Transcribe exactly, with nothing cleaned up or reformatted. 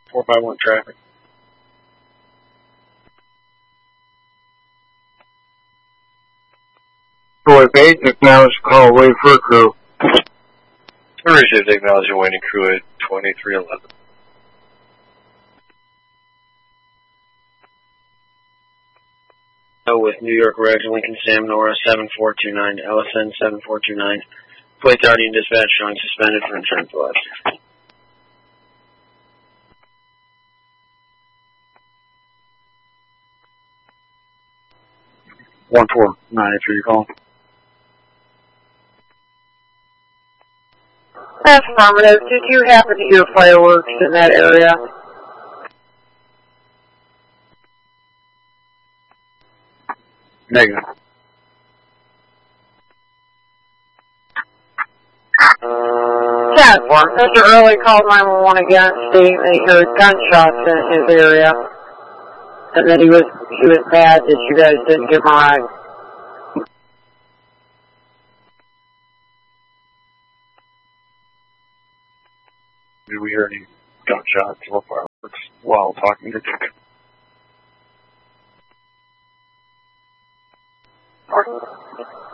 four by one traffic. Troy Basic now is call away for a crew. Received acknowledge waiting crew at twenty-three eleven. With New York Regs, Lincoln Sam Nora seven four two nine, L S N seven four two nine. Plates already in dispatch showing suspended for insurance loss. one four nine eight three call. Affirmative. Did you happen to hear fireworks in that area? Negative. ten four. Mister Early called nine one one again, stating that he heard gunshots in his area, and that he was he was mad that you guys didn't give him a ride. Did we hear any gunshots or fireworks while talking to Dick? Or